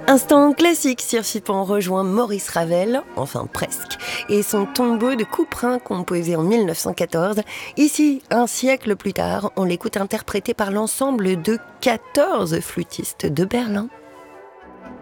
Instant classique sur Chipan rejoint Maurice Ravel, enfin presque, et son tombeau de Couperin composé en 1914. Ici, un siècle plus tard, on l'écoute interprété par l'ensemble de 14 flûtistes de Berlin.